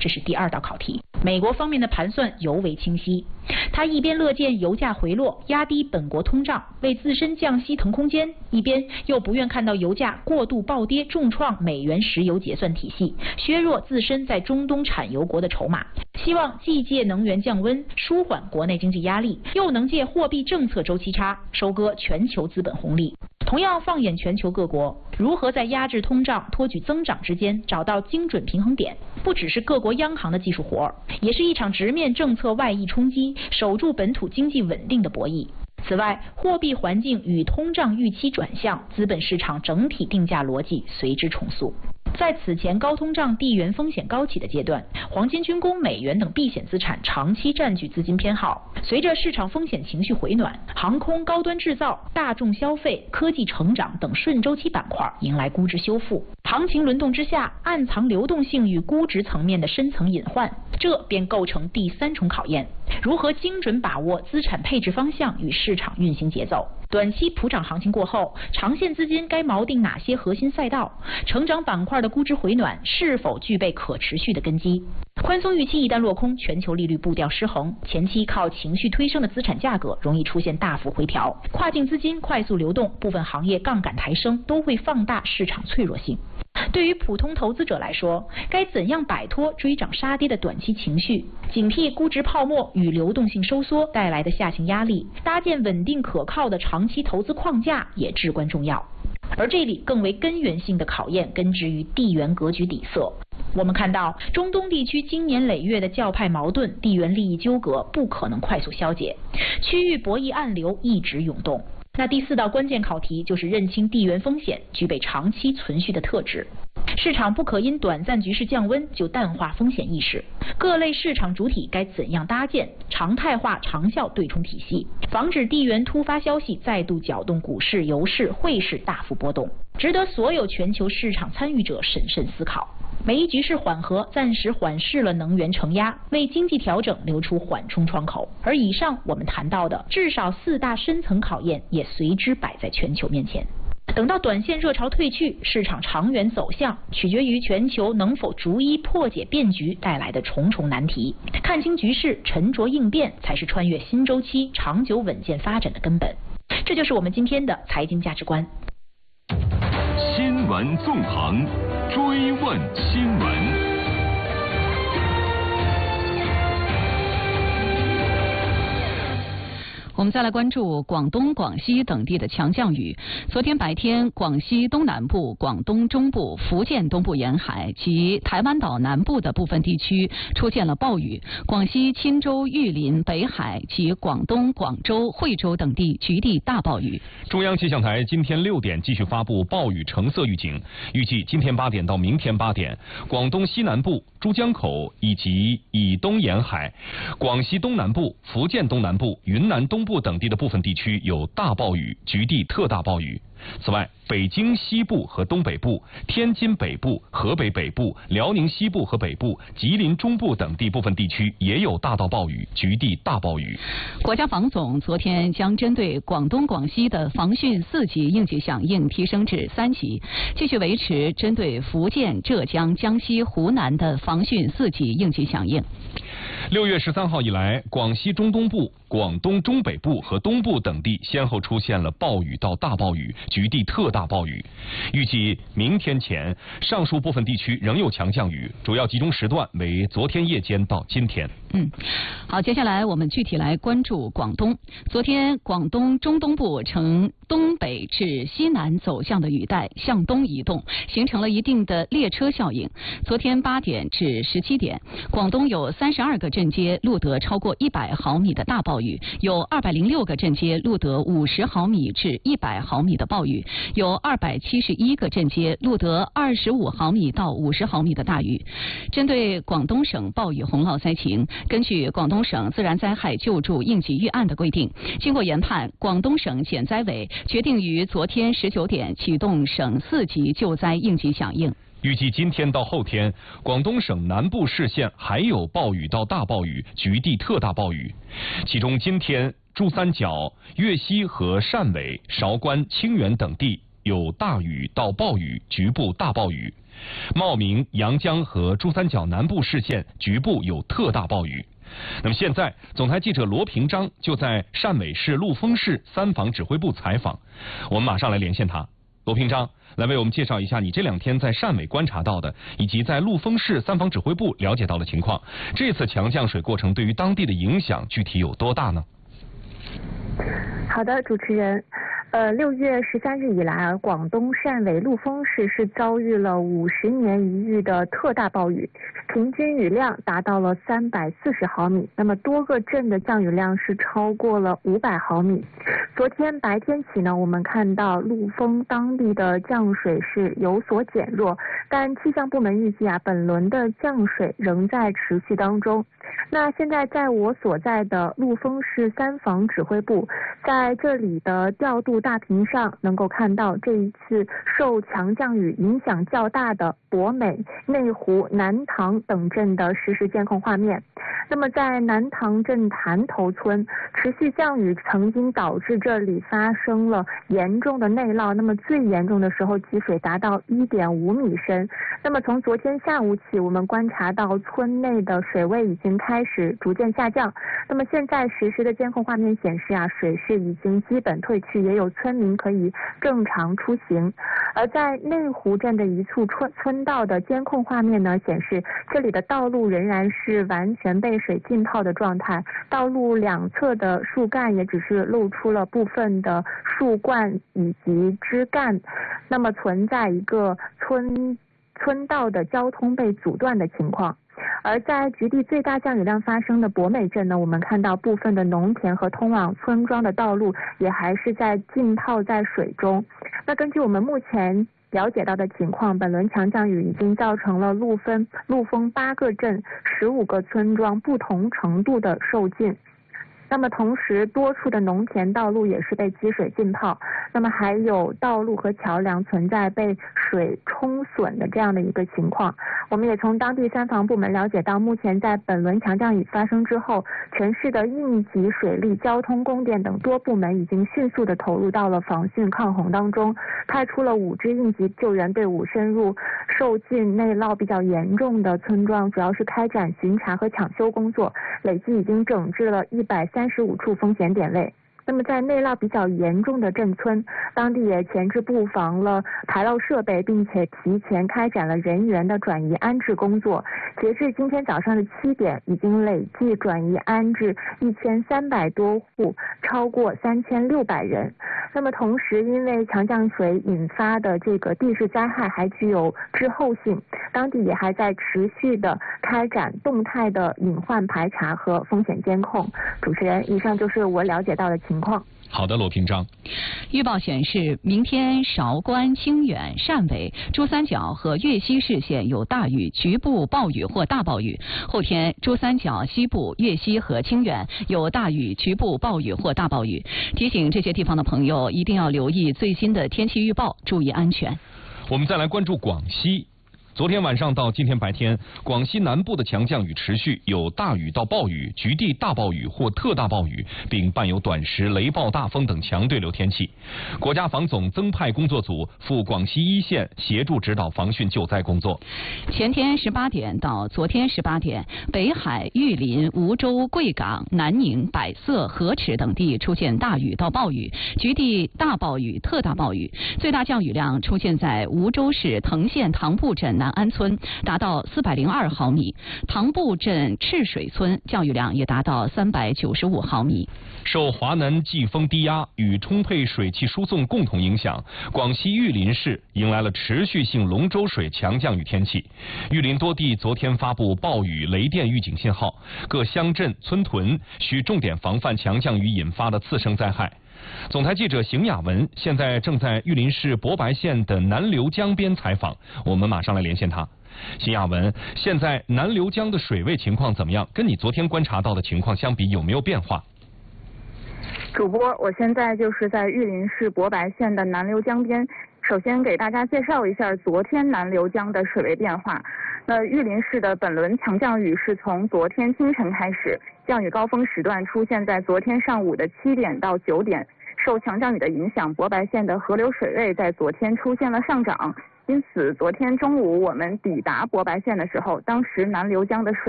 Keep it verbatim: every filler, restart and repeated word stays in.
这是第二道考题。美国方面的盘算尤为清晰，他一边乐见油价回落，压低本国通胀，为自身降息腾空间，一边又不愿看到油价过度暴跌，重创美元石油结算体系，削弱自身在中东产油国的筹码。希望既借能源降温舒缓国内经济压力，又能借货币政策周期差收割全球资本红利。同样放眼全球各国，如何在压制通胀、托举增长之间找到精准平衡点，不只是各国央行的技术活儿，也是一场直面政策外溢冲击、守住本土经济稳定的博弈。此外，货币环境与通胀预期转向，资本市场整体定价逻辑随之重塑。在此前高通胀、地缘风险高企的阶段，黄金、军工、美元等避险资产长期占据资金偏好。随着市场风险情绪回暖，航空、高端制造、大众消费、科技成长等顺周期板块迎来估值修复。行情轮动之下，暗藏流动性与估值层面的深层隐患，这便构成第三重考验：如何精准把握资产配置方向与市场运行节奏。短期普涨行情过后，长线资金该锚定哪些核心赛道？成长板块的估值回暖是否具备可持续的根基？宽松预期一旦落空，全球利率步调失衡，前期靠情绪推升的资产价格容易出现大幅回调，跨境资金快速流动，部分行业杠杆抬升都会放大市场脆弱性。对于普通投资者来说，该怎样摆脱追涨杀跌的短期情绪，警惕估值泡沫与流动性收缩带来的下行压力，搭建稳定可靠的长期投资框架也至关重要。而这里更为根源性的考验根植于地缘格局底色。我们看到中东地区经年累月的教派矛盾、地缘利益纠葛不可能快速消解，区域博弈暗流一直涌动。那第四道关键考题就是认清地缘风险具备长期存续的特质，市场不可因短暂局势降温就淡化风险意识，各类市场主体该怎样搭建常态化长效对冲体系，防止地缘突发消息再度搅动股市、油市、汇市大幅波动，值得所有全球市场参与者审慎思考。美伊局势缓和，暂时缓释了能源承压，为经济调整留出缓冲窗口。而以上我们谈到的至少四大深层考验也随之摆在全球面前。等到短线热潮退去，市场长远走向取决于全球能否逐一破解变局带来的重重难题。看清局势，沉着应变，才是穿越新周期、长久稳健发展的根本。这就是我们今天的财经价值观。 新闻纵横，追问新闻。 我们再来关注广东、广西等地的强降雨。昨天白天，广西东南部、广东中部、福建东部沿海及台湾岛南部的部分地区出现了暴雨，广西钦州、玉林、北海及广东、广州、惠州等地局地大暴雨。 中央气象台今天六点继续发布暴雨橙色预警，预计今天八点到明天八点，广东西南部、珠江口以及以东沿海、广西东南部、福建东南部、云南东部等地的部分地区有大暴雨，局地特大暴雨。此外，北京西部和东北部、天津北部、河北北部、辽宁西部和北部、吉林中部等地部分地区也有大到暴雨，局地大暴雨。 国家防总昨天将针对广东、广西的防汛四级应急响应提升至三级，继续维持针对福建、浙江、江西、湖南的防汛四级应急响应。 六月十三号以来，广西中东部、广东中北部和东部等地先后出现了暴雨到大暴雨，局地特大暴雨。预计明天前，上述部分地区仍有强降雨，主要集中时段为昨天夜间到今天。 嗯，好，接下来我们具体来关注广东。昨天，广东中东部呈东北至西南走向的雨带向东移动，形成了一定的列车效应。昨天八点至十七点，广东有三十二个镇街录得超过一百毫米的大暴雨，有二百零六个镇街录得五十毫米至一百毫米的暴雨，有二百七十一个镇街录得二十五毫米到五十毫米的大雨。针对广东省暴雨洪涝灾情，根据广东省自然灾害救助应急预案的规定，经过研判，广东省减灾委决定于昨天十九点启动省四级救灾应急响应。 预计今天到后天，广东省南部市县还有暴雨到大暴雨，局地特大暴雨。其中今天珠三角、粤西和汕尾、韶关、清远等地有大雨到暴雨，局部大暴雨；茂名、阳江和珠三角南部市县局部有特大暴雨。那么现在，总台记者罗平章就在汕尾市陆丰市三防指挥部采访，我们马上来连线他。罗平章，来为我们介绍一下你这两天在汕尾观察到的，以及在陆丰市三防指挥部了解到的情况。这次强降水过程对于当地的影响具体有多大呢？ 好的，主持人。呃，六月十三日以来啊，广东汕尾陆丰市是遭遇了五十年一遇的特大暴雨，平均雨量达到了三百四十毫米，那么多个镇的降雨量是超过了五百毫米。昨天白天起呢，我们看到陆丰当地的降水是有所减弱，但气象部门预计啊，本轮的降水仍在持续当中。那现在在我所在的陆丰市三防指挥部，在这里的调度大屏上能够看到这一次受强降雨影响较大的博美、内湖、南塘等镇的实时监控画面。那么在南塘镇潭头村，持续降雨曾经导致这里发生了严重的内涝，那么最严重的时候积水达到 一点五米深。那么从昨天下午起，我们观察到村内的水位已经开始逐渐下降。那么现在实时的监控画面显示啊，水势已经基本退去，也有村民可以正常出行。而在内湖镇的一处村村道的监控画面呢，显示这里的道路仍然是完全被水浸泡的状态，道路两侧的树干也只是露出了部分的树冠以及枝干，那么存在一个村村道的交通被阻断的情况。而在局地最大降雨量发生的博美镇呢，我们看到部分的农田和通往村庄的道路也还是在浸泡在水中。那根据我们目前了解到的情况，本轮强降雨已经造成了陆丰陆丰八个镇、十五个村庄不同程度的受浸。那么同时多处的农田道路也是被积水浸泡，那么还有道路和桥梁存在被水冲损的这样的一个情况。我们也从当地三防部门了解到，目前在本轮强降雨发生之后，全市的应急水利、交通、供电等多部门已经迅速的投入到了防汛抗洪当中，派出了五支应急救援队伍深入受浸内涝比较严重的村庄，主要是开展巡查和抢修工作，累计已经整治了一百三十五处风险点位。那么在内涝比较严重的镇村，当地也前置布防了排涝设备，并且提前开展了人员的转移安置工作。截至今天早上的七点，已经累计转移安置一千三百多户，超过三千六百人。那么同时，因为强降水引发的这个地质灾害还具有滞后性，当地也还在持续的开展动态的隐患排查和风险监控。主持人，以上就是我了解到的情况。 好的，罗平章。 预报显示，明天韶关、清远、汕尾、珠三角和粤西市县有大雨，局部暴雨或大暴雨。后天，珠三角西部、粤西和清远有大雨，局部暴雨或大暴雨。提醒这些地方的朋友一定要留意最新的天气预报，注意安全。 我们再来关注广西。昨天晚上到今天白天，广西南部的强降雨持续，有大雨到暴雨、局地大暴雨或特大暴雨，并伴有短时雷暴、大风等强对流天气。国家防总增派工作组赴广西一线协助指导防汛救灾工作。 前天十八点到昨天十八点，北海、玉林、梧州、贵港、南宁、百色、河池等地出现大雨到暴雨、局地大暴雨、特大暴雨，最大降雨量出现在梧州市藤县塘埠镇南安村，达到四百零二毫米；塘埠镇赤水村降雨量也达到三百九十五毫米。 受华南季风低压与充沛水汽输送共同影响，广西玉林市迎来了持续性龙舟水强降雨天气。玉林多地昨天发布暴雨、雷电预警信号，各乡镇村屯需重点防范强降雨引发的次生灾害。总台记者邢雅文现在正在玉林市博白县的南流江边采访，我们马上来连线他。邢雅文，现在南流江的水位情况怎么样？跟你昨天观察到的情况相比，有没有变化？ 主播，我现在就是在玉林市博白县的南流江边。首先给大家介绍一下昨天南流江的水位变化。那玉林市的本轮强降雨是从昨天清晨开始，降雨高峰时段出现在昨天上午的七点到九点， 受强降雨的影响，博白县的河流水位在昨天出现了上涨，因此昨天中午我们抵达博白县的时候，当时南流江的水